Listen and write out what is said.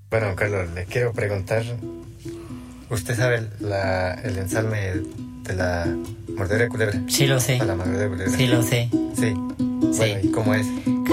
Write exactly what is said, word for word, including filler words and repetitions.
Bueno, Carlos, le quiero preguntar, ¿usted sabe la, el ensalme de la mordedura de culebra? Sí lo sé. A la mordedura de culebra. Sí lo sé. Sí. Bueno, Sí. ¿y cómo es?